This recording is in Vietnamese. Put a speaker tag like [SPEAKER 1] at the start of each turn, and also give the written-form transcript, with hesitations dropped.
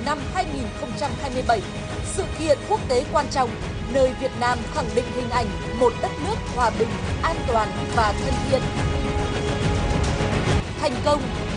[SPEAKER 1] năm 2027, sự kiện quốc tế quan trọng nơi Việt Nam khẳng định hình ảnh một đất nước hòa bình, an toàn và thân thiện. Thành công